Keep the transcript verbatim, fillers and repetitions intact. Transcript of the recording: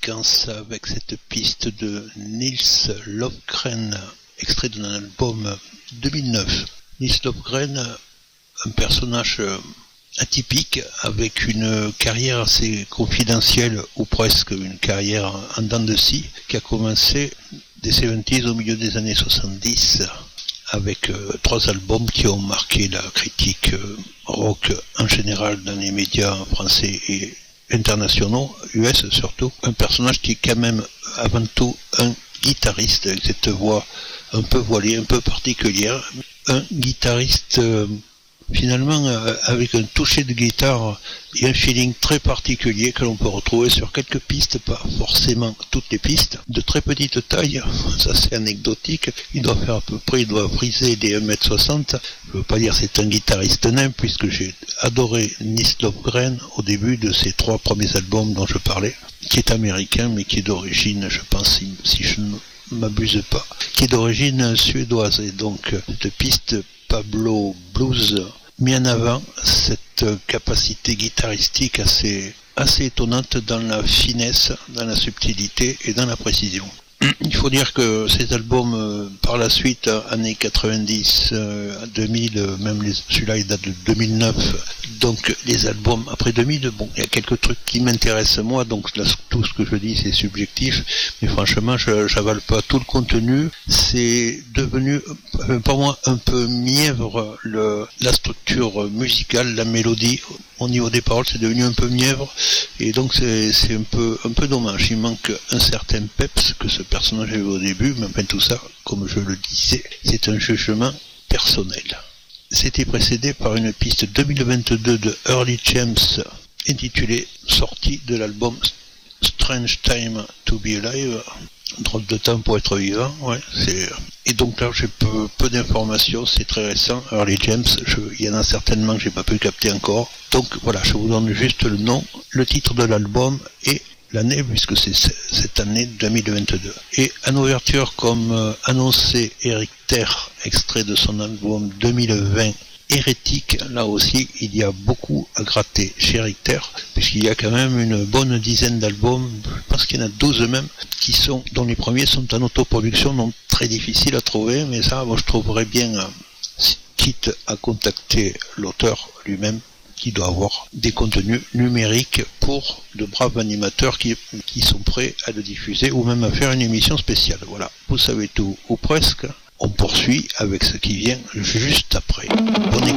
séquence avec cette piste de Nils Lofgren, extrait d'un album deux mille neuf. Nils Lofgren, un personnage atypique avec une carrière assez confidentielle ou presque une carrière en dents de scie qui a commencé des soixante-dix au milieu des années soixante-dix avec euh, trois albums qui ont marqué la critique euh, rock en général dans les médias français et internationaux, U S surtout. Un personnage qui est quand même avant tout un guitariste avec cette voix un peu voilée, un peu particulière. Un guitariste euh, finalement euh, avec un toucher de guitare et un feeling très particulier que l'on peut retrouver sur quelques pistes, pas forcément toutes les pistes, de très petite taille, ça c'est anecdotique, il doit faire à peu près, il doit briser les un mètre soixante, je veux pas dire c'est un guitariste nain puisque j'ai adoré Nils Lofgren au début de ses trois premiers albums dont je parlais, qui est américain mais qui est d'origine, je pense si, si je ne m'abuse pas, qui est d'origine suédoise et donc cette piste Pablo Blues mis en avant cette capacité guitaristique assez, assez étonnante dans la finesse, dans la subtilité et dans la précision. Il faut dire que ces albums, euh, par la suite, années quatre-vingt-dix, euh, deux mille, euh, même les, celui-là il date de deux mille neuf, donc les albums après deux mille, bon, il y a quelques trucs qui m'intéressent moi, donc là, tout ce que je dis c'est subjectif, mais franchement je j'avale pas tout le contenu, c'est devenu euh, pour moi un peu mièvre le, la structure musicale, la mélodie, au niveau des paroles c'est devenu un peu mièvre, et donc c'est, c'est un peu, un peu dommage, il manque un certain peps que ce personnage avait au début, mais enfin tout ça, comme je le disais, c'est un jugement personnel. C'était précédé par une piste deux mille vingt-deux de Early James intitulée Sortie de l'album Strange Time to Be Alive. Drôle de temps pour être vivant, ouais. C'est... Et donc là j'ai peu, peu d'informations, c'est très récent. Early James, je... il y en a certainement que j'ai pas pu capter encore. Donc voilà, je vous donne juste le nom, le titre de l'album et l'année, puisque c'est cette année deux mille vingt-deux. Et en ouverture, comme euh, annoncé, Eric Terre, extrait de son album deux mille vingt, Hérétique. Là aussi, il y a beaucoup à gratter chez Eric Terre, puisqu'il y a quand même une bonne dizaine d'albums, je pense qu'il y en a douze même, qui sont, dont les premiers sont en autoproduction, donc très difficile à trouver, mais ça, moi, je trouverais bien, euh, quitte à contacter l'auteur lui-même, qui doit avoir des contenus numériques pour de braves animateurs qui, qui sont prêts à le diffuser ou même à faire une émission spéciale. Voilà, vous savez tout, ou presque. On poursuit avec ce qui vient juste après. Bonne écoute.